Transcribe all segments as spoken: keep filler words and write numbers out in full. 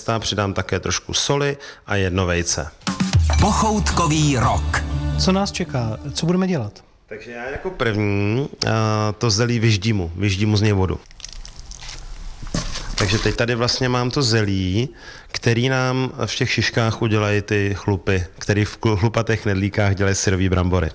těsta přidám také trošku soli a jedno vejce. Pochoutkový rok. Co nás čeká? Co budeme dělat? Takže já jako první uh, to zelí vyždímu, vyždímu z něj vodu. Takže teď tady vlastně mám to zelí, který nám v těch šiškách udělají ty chlupy, který v chlupatých knedlíkách dělají syrový brambory.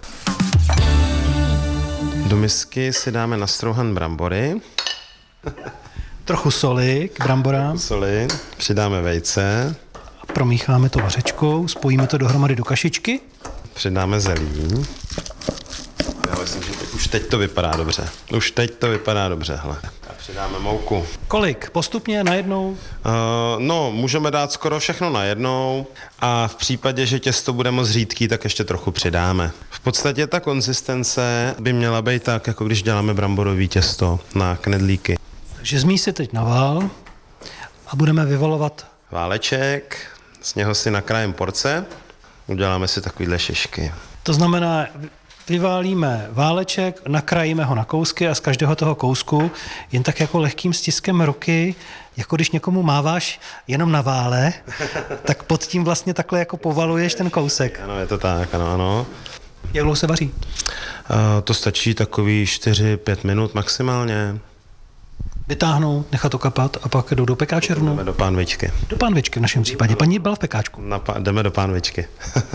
Do misky si dáme nastrouhan brambory. Trochu soli k bramborám. Soli, přidáme vejce. Promícháme to vařečkou, spojíme to dohromady do kašičky. Přidáme zelí. Já myslím, že už teď to vypadá dobře. Už teď to vypadá dobře, hele. A přidáme mouku. Kolik? Postupně, najednou? Uh, no, můžeme dát skoro všechno najednou a v případě, že těsto bude moc řídký, tak ještě trochu přidáme. V podstatě ta konzistence by měla být tak, jako když děláme bramborový těsto na knedlíky. Takže zmísi teď na vál a budeme vyvalovat. Váleček, z něho si nakrájeme porce, uděláme si takovýhle šišky. To znamená, vyválíme váleček, nakrájíme ho na kousky a z každého toho kousku jen tak jako lehkým stiskem ruky, jako když někomu máváš jenom na vále, tak pod tím vlastně takhle jako povaluješ ten kousek. Ano, je to tak, ano, ano. Jak dlouho se vaří? Uh, to stačí takový čtyři pět minut maximálně. Vytáhnout, nechat to kapat a pak jdou do pekáče rovnou? Jdeme do pánvičky. Do pánvičky v našem případě. Paní byla v pekáčku. Na pá- jdeme do pánvičky.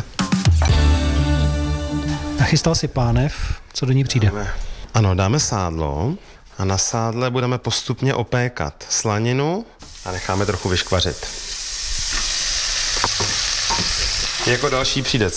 Nachystal si pánev, co do ní přijde? Dáme, ano, dáme sádlo a na sádle budeme postupně opékat slaninu a necháme trochu vyškvařit. Jako další přijde